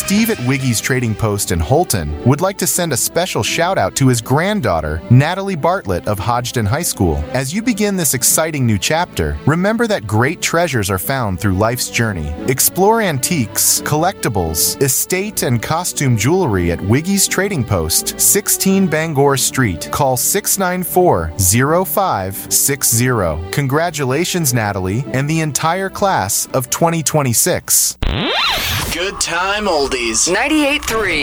Steve at Wiggy's Trading Post in Holton would like to send a special shout out to his granddaughter, Natalie Bartlett of Hodgdon High School. As you begin this exciting new chapter, remember that great treasures are found through life's journey. Explore antiques, collectibles, estate, and costume jewelry at Wiggy's Trading Post, 16 Bangor Street. Call 694-0560. Congratulations, Natalie, and the entire class of 2026. Good time oldies. 98.3